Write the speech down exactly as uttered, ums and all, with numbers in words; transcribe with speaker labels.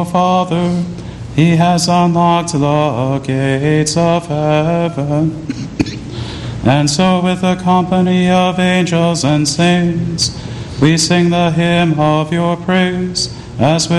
Speaker 1: Father, he has unlocked the gates of heaven. And so with the company of angels and saints, we sing the hymn of your praise, as with